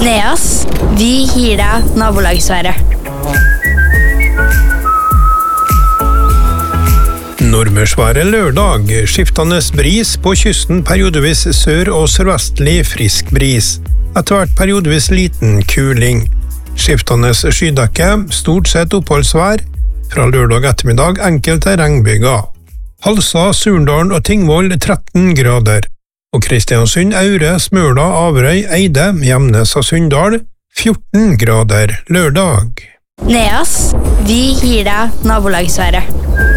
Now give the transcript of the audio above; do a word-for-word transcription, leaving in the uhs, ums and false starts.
Neas, vi gir deg nabolagsværet. Nordmørsværet lørdag, skiftende bris på kysten, periodevis sør- og sørvestlig frisk bris. Etter hvert periodevis liten kuling. Skiftende skydekke, stort sett oppholdsvær. Fra lørdag ettermiddag enkelte regnbyger. Halsa, Surndalen og Tingvoll tretten grader. Og Kristiansund, Aure, Smøla, Averøy, Eide, Gjemnes og Sunndal fjorten grader lørdag. Neas, vi gir deg nabolagsværet.